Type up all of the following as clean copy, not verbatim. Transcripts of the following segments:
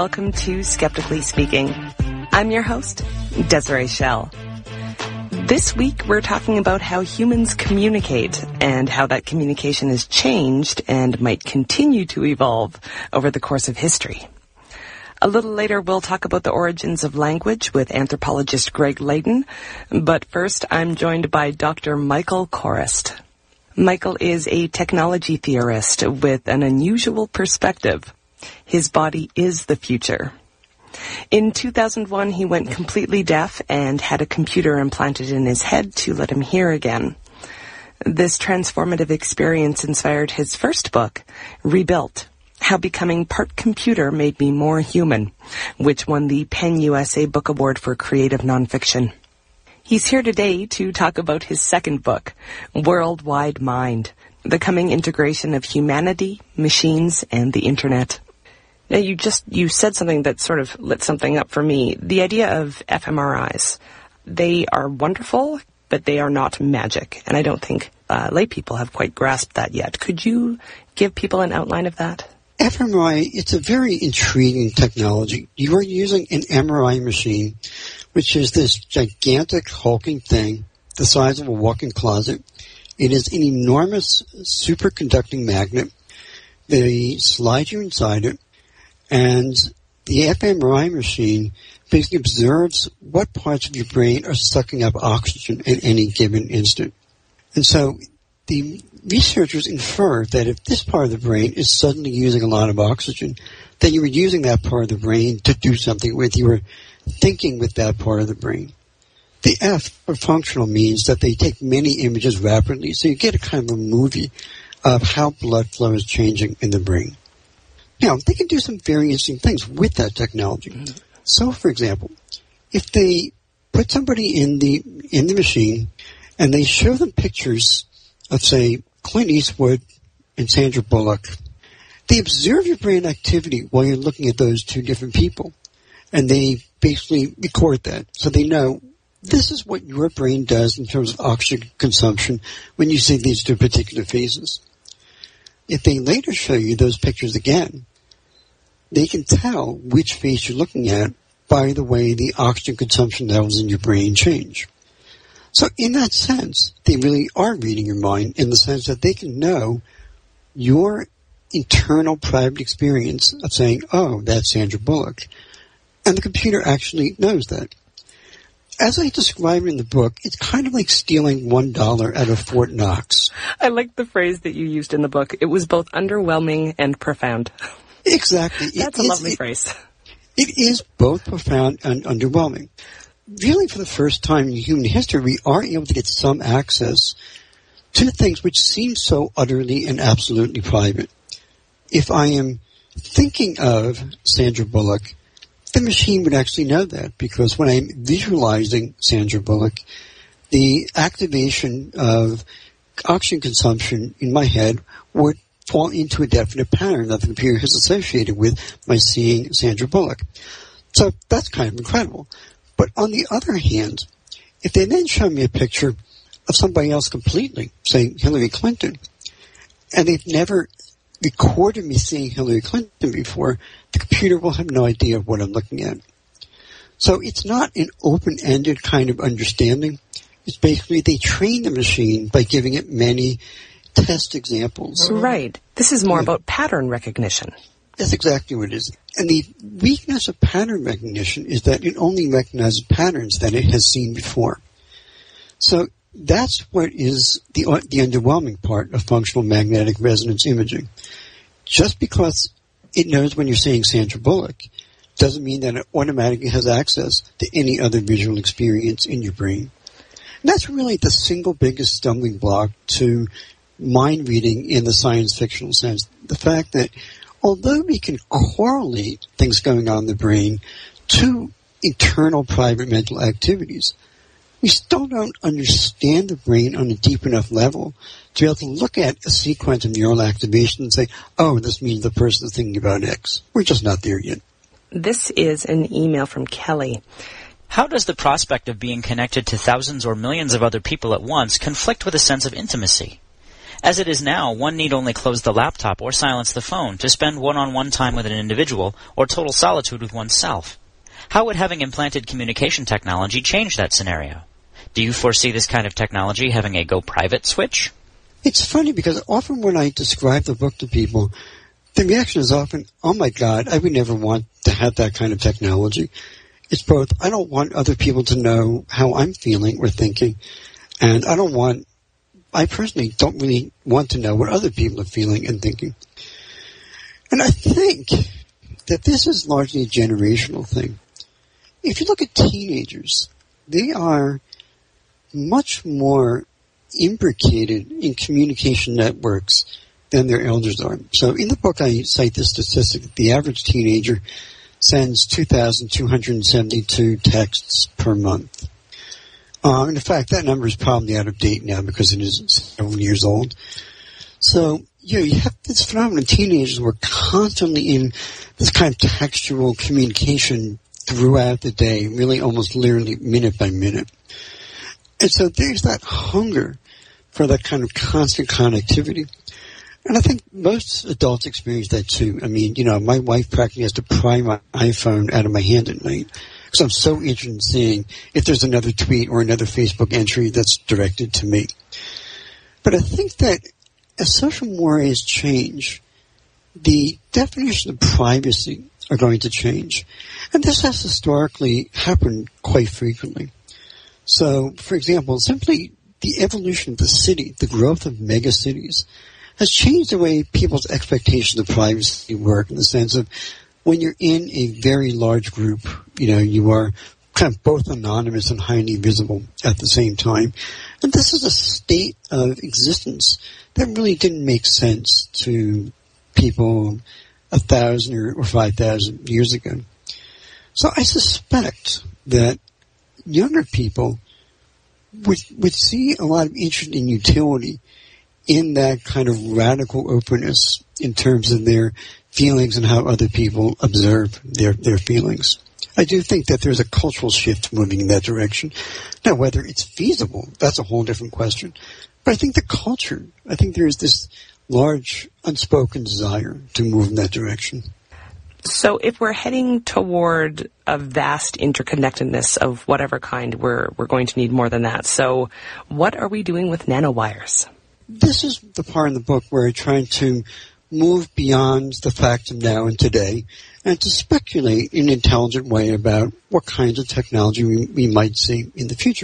Welcome to Skeptically Speaking. I'm your host, Desiree Schell. This week we're talking about how humans communicate and how that communication has changed and might continue to evolve over the course of history. A little later we'll talk about the origins of language with anthropologist Greg Layton, but first I'm joined by Dr. Michael Korist. Michael is a technology theorist with an unusual perspective. His body is the future. In 2001, he went completely deaf and had a computer implanted in his head to let him hear again. This transformative experience inspired his first book, Rebuilt: How Becoming Part Computer Made Me More Human, which won the PEN USA Book Award for Creative Nonfiction. He's here today to talk about his second book, Worldwide Mind: The Coming Integration of Humanity, Machines, and the Internet. Now, you said something that sort of lit something up for me. The idea of fMRIs, they are wonderful, but they are not magic. And I don't think lay people have quite grasped that yet. Could you give people an outline of that? fMRI, it's a very intriguing technology. You are using an MRI machine, which is this gigantic hulking thing the size of a walk-in closet. It is an enormous superconducting magnet. They slide you inside it. And the fMRI machine basically observes what parts of your brain are sucking up oxygen at any given instant. And so the researchers infer that if this part of the brain is suddenly using a lot of oxygen, then you were using that part of the brain to do something with. You were thinking with that part of the brain. The F for functional means that they take many images rapidly, so you get a kind of a movie of how blood flow is changing in the brain. Now, they can do some very interesting things with that technology. So, for example, if they put somebody in the machine and they show them pictures of, say, Clint Eastwood and Sandra Bullock, they observe your brain activity while you're looking at those two different people. And they basically record that. So they know this is what your brain does in terms of oxygen consumption when you see these two particular faces. If they later show you those pictures again, they can tell which face you're looking at by the way the oxygen consumption levels in your brain change. So in that sense, they really are reading your mind in the sense that they can know your internal private experience of saying, oh, that's Sandra Bullock. And the computer actually knows that. As I describe in the book, it's kind of like stealing $1 out of Fort Knox. I like the phrase that you used in the book. It was both underwhelming and profound. Exactly. That's a lovely phrase. It is both profound and underwhelming. Really, for the first time in human history, we are able to get some access to things which seem so utterly and absolutely private. If I am thinking of Sandra Bullock, the machine would actually know that, because when I'm visualizing Sandra Bullock, the activation of oxygen consumption in my head would fall into a definite pattern that the computer has associated with my seeing Sandra Bullock. So that's kind of incredible. But on the other hand, if they then show me a picture of somebody else completely, say Hillary Clinton, and they've never recorded me seeing Hillary Clinton before, the computer will have no idea of what I'm looking at. So it's not an open-ended kind of understanding. It's basically they train the machine by giving it many test examples. Right. This is more about pattern recognition. That's exactly what it is. And the weakness of pattern recognition is that it only recognizes patterns that it has seen before. So that's what is the underwhelming part of functional magnetic resonance imaging. Just because it knows when you're seeing Sandra Bullock doesn't mean that it automatically has access to any other visual experience in your brain. And that's really the single biggest stumbling block to mind reading in the science fictional sense. The fact that although we can correlate things going on in the brain to internal private mental activities, we still don't understand the brain on a deep enough level to be able to look at a sequence of neural activation and say, oh, this means the person is thinking about X. We're just not there yet. This is an email from Kelly. How does the prospect of being connected to thousands or millions of other people at once conflict with a sense of intimacy? As it is now, one need only close the laptop or silence the phone to spend one-on-one time with an individual or total solitude with oneself. How would having implanted communication technology change that scenario? Do you foresee this kind of technology having a go private switch? It's funny because often when I describe the book to people, the reaction is often, oh my God, I would never want to have that kind of technology. It's both, I don't want other people to know how I'm feeling or thinking, and I personally don't really want to know what other people are feeling and thinking. And I think that this is largely a generational thing. If you look at teenagers, they are much more imbricated in communication networks than their elders are. So in the book I cite this statistic that the average teenager sends 2,272 texts per month. In fact, that number is probably out of date now because it is several years old. So, you have this phenomenon. Teenagers were constantly in this kind of textual communication throughout the day, really almost literally minute by minute. And so there's that hunger for that kind of constant connectivity. And I think most adults experience that too. I mean, my wife practically has to pry my iPhone out of my hand at night because I'm so interested in seeing if there's another tweet or another Facebook entry that's directed to me. But I think that as social mores change, the definition of privacy are going to change. And this has historically happened quite frequently. So, for example, simply the evolution of the city, the growth of megacities, has changed the way people's expectations of privacy work in the sense of when you're in a very large group, you are kind of both anonymous and highly visible at the same time. And this is a state of existence that really didn't make sense to people 1,000 or 5,000 years ago. So I suspect that younger people would see a lot of interest and utility in that kind of radical openness in terms of their feelings and how other people observe their feelings. I do think that there's a cultural shift moving in that direction. Now, whether it's feasible, that's a whole different question. But I think I think there's this large unspoken desire to move in that direction. So if we're heading toward a vast interconnectedness of whatever kind, we're going to need more than that. So what are we doing with nanowires? This is the part in the book where I try to move beyond the facts of now and today and to speculate in an intelligent way about what kinds of technology we might see in the future.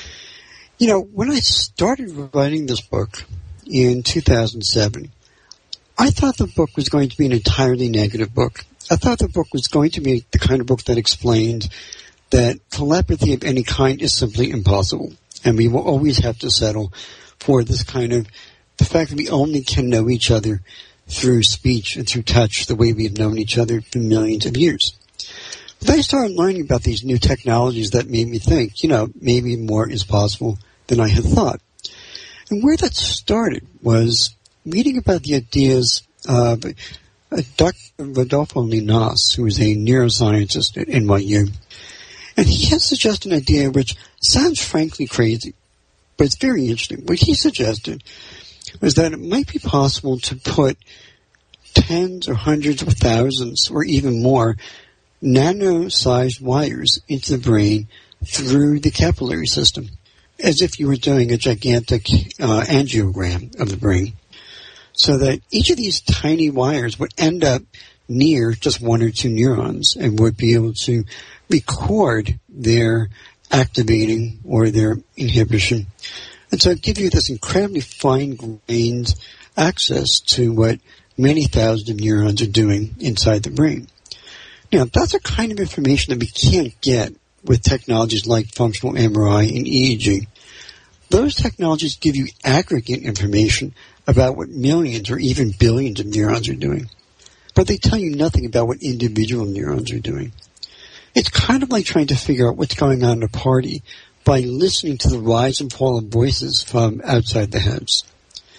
When I started writing this book in 2007, I thought the book was going to be an entirely negative book. I thought the book was going to be the kind of book that explained that telepathy of any kind is simply impossible, and we will always have to settle for this kind of the fact that we only can know each other through speech and through touch the way we have known each other for millions of years. But I started learning about these new technologies that made me think, maybe more is possible than I had thought. And where that started was reading about the ideas of Dr. Rodolfo Linares, who is a neuroscientist at NYU. And he has suggested an idea which sounds frankly crazy, but it's very interesting. What he suggested was that it might be possible to put tens or hundreds or thousands or even more nano-sized wires into the brain through the capillary system, as if you were doing a gigantic angiogram of the brain, so that each of these tiny wires would end up near just one or two neurons and would be able to record their activating or their inhibition. And so it gives you this incredibly fine-grained access to what many thousands of neurons are doing inside the brain. Now, that's a kind of information that we can't get with technologies like functional MRI and EEG. Those technologies give you aggregate information about what millions or even billions of neurons are doing, but they tell you nothing about what individual neurons are doing. It's kind of like trying to figure out what's going on at a party by listening to the rise and fall of voices from outside the house.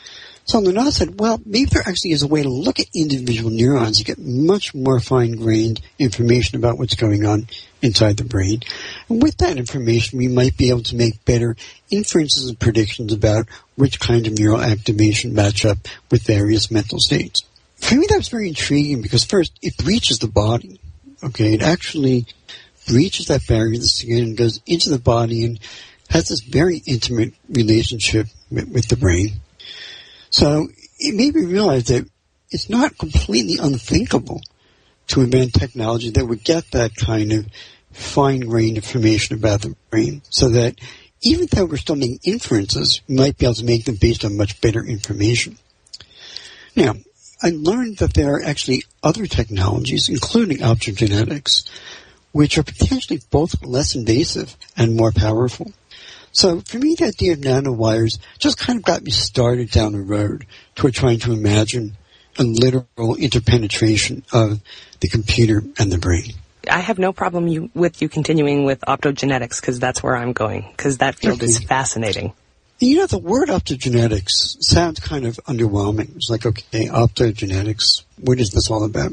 So Luhnow said, well, maybe there actually is a way to look at individual neurons to get much more fine-grained information about what's going on inside the brain. And with that information, we might be able to make better inferences and predictions about which kind of neural activation match up with various mental states. For me, that was very intriguing because first, it breaches the body. Okay, it actually breaches that barrier of the skin and goes into the body and has this very intimate relationship with the brain. So it made me realize that it's not completely unthinkable to invent technology that would get that kind of fine-grained information about the brain so that even though we're still making inferences, we might be able to make them based on much better information. Now, I learned that there are actually other technologies, including optogenetics, which are potentially both less invasive and more powerful. So for me, the idea of nanowires just kind of got me started down the road toward trying to imagine a literal interpenetration of the computer and the brain. I have no problem with you continuing with optogenetics because that's where I'm going, because that field is fascinating. You know, the word optogenetics sounds kind of underwhelming. It's like, okay, optogenetics, what is this all about?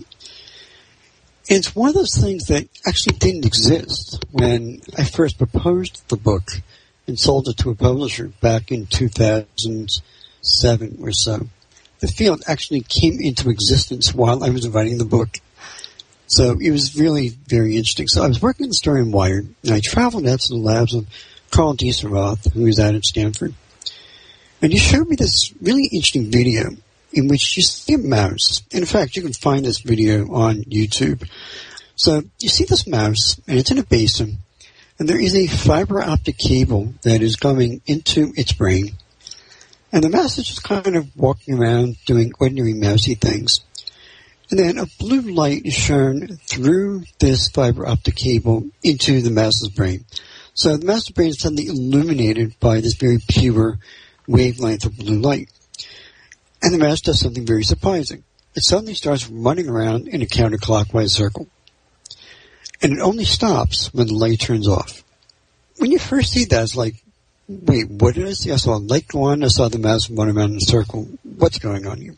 And it's one of those things that actually didn't exist when I first proposed the book and sold it to a publisher back in 2007 or so. The field actually came into existence while I was writing the book. So it was really very interesting. So I was working on the story in Wired, and I traveled out to the labs of Carl Dieseroth, who was out at Stanford. And he showed me this really interesting video in which you see a mouse. And in fact, you can find this video on YouTube. So you see this mouse, and it's in a basin, and there is a fiber optic cable that is going into its brain. And the mouse is just kind of walking around doing ordinary mousy things. And then a blue light is shown through this fiber optic cable into the mouse's brain. So the mouse's brain is suddenly illuminated by this very pure wavelength of blue light. And the mouse does something very surprising. It suddenly starts running around in a counterclockwise circle. And it only stops when the light turns off. When you first see that, it's like, wait, what did I see? I saw a light go on, I saw the mouse run around in a circle. What's going on here?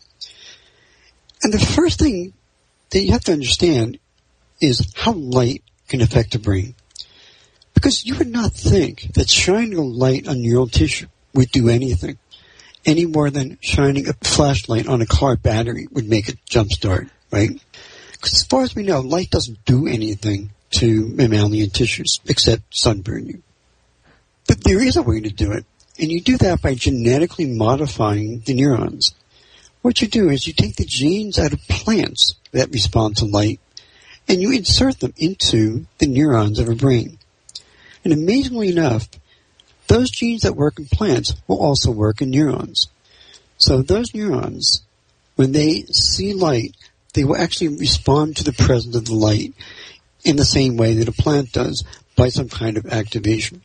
And the first thing that you have to understand is how light can affect the brain. Because you would not think that shining a light on neural tissue would do anything, any more than shining a flashlight on a car battery would make it jump start, right? Because as far as we know, light doesn't do anything to mammalian tissues except sunburn you. But there is a way to do it, and you do that by genetically modifying the neurons. What you do is you take the genes out of plants that respond to light, and you insert them into the neurons of a brain. And amazingly enough, those genes that work in plants will also work in neurons. So those neurons, when they see light, they will actually respond to the presence of the light in the same way that a plant does by some kind of activation.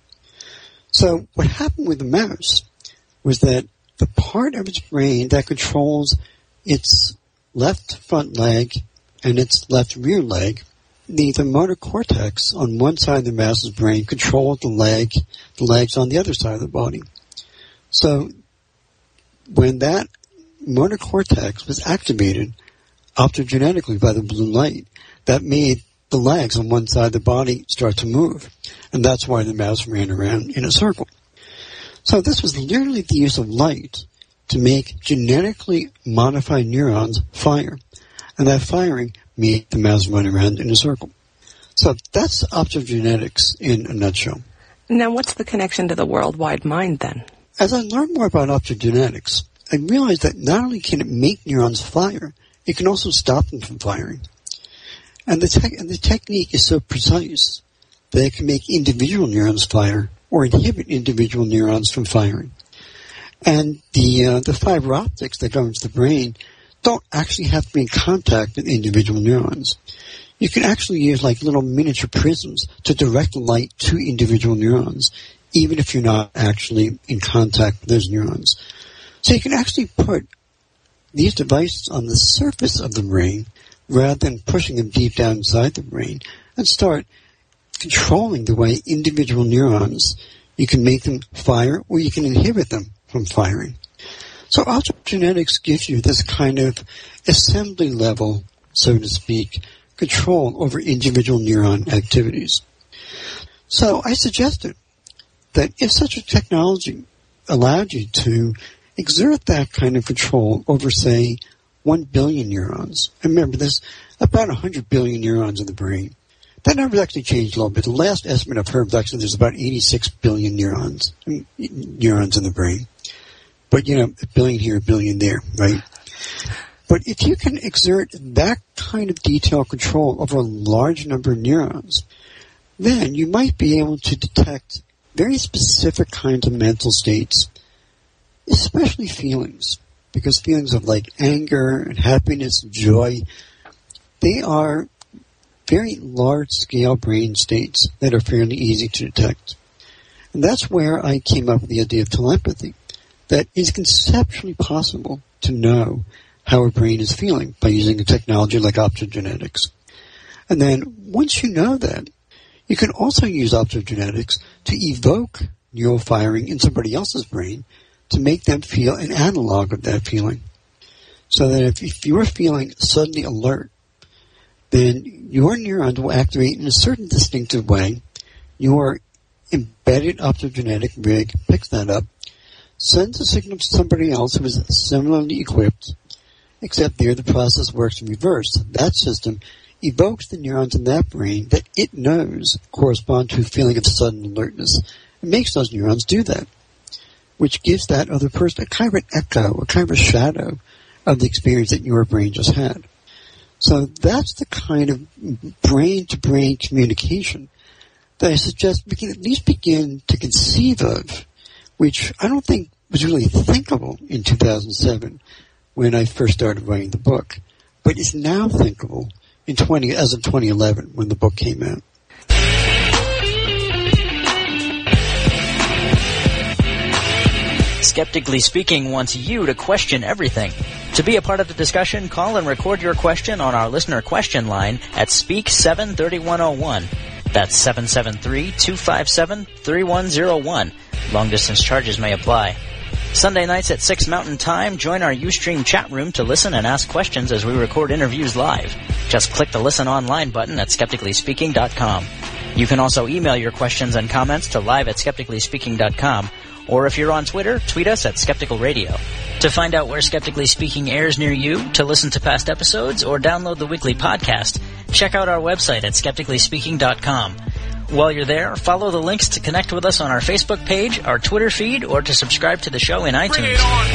So what happened with the mouse was that the part of its brain that controls its left front leg and its left rear leg, the motor cortex on one side of the mouse's brain controlled the legs on the other side of the body. So when that motor cortex was activated optogenetically by the blue light, that made the legs on one side of the body start to move. And that's why the mouse ran around in a circle. So this was literally the use of light to make genetically modified neurons fire. And that firing made the mouse run around in a circle. So that's optogenetics in a nutshell. Now, what's the connection to the worldwide mind then? As I learned more about optogenetics, I realized that not only can it make neurons fire, it can also stop them from firing. And the technique is so precise that it can make individual neurons fire or inhibit individual neurons from firing. And the fiber optics that go into the brain don't actually have to be in contact with individual neurons. You can actually use like little miniature prisms to direct the light to individual neurons, even if you're not actually in contact with those neurons. So you can actually put these devices on the surface of the brain rather than pushing them deep down inside the brain and start controlling the way individual neurons, you can make them fire or you can inhibit them from firing. So optogenetics gives you this kind of assembly level, so to speak, control over individual neuron activities. So I suggested that if such a technology allowed you to exert that kind of control over, say, 1 billion neurons, and remember there's about 100 billion neurons in the brain. That number's actually changed a little bit. The last estimate I've heard was actually there's about 86 billion neurons in the brain. But, a billion here, a billion there, right? But if you can exert that kind of detailed control over a large number of neurons, then you might be able to detect very specific kinds of mental states, especially feelings, because feelings of like anger and happiness and joy, they are very large-scale brain states that are fairly easy to detect. And that's where I came up with the idea of telepathy, that is conceptually possible to know how a brain is feeling by using a technology like optogenetics. And then once you know that, you can also use optogenetics to evoke neural firing in somebody else's brain to make them feel an analog of that feeling. So that if you're feeling suddenly alert, then your neurons will activate in a certain distinctive way. Your embedded optogenetic rig picks that up, sends a signal to somebody else who is similarly equipped, except there the process works in reverse. That system evokes the neurons in that brain that it knows correspond to a feeling of sudden alertness, and makes those neurons do that, which gives that other person a kind of an echo, a kind of a shadow of the experience that your brain just had. So that's the kind of brain-to-brain communication that I suggest we can at least begin to conceive of, which I don't think was really thinkable in 2007 when I first started writing the book, but is now thinkable as of 2011 when the book came out. Skeptically Speaking wants you to question everything. To be a part of the discussion, call and record your question on our listener question line at Speak 73101. That's 773-257-3101. Long-distance charges may apply. Sunday nights at 6 Mountain Time, join our Ustream chat room to listen and ask questions as we record interviews live. Just click the Listen Online button at skepticallyspeaking.com. You can also email your questions and comments to live@skepticallyspeaking.com. Or if you're on Twitter, tweet us at Skeptical Radio. To find out where Skeptically Speaking airs near you, to listen to past episodes, or download the weekly podcast, check out our website at skepticallyspeaking.com. While you're there, follow the links to connect with us on our Facebook page, our Twitter feed, or to subscribe to the show in iTunes.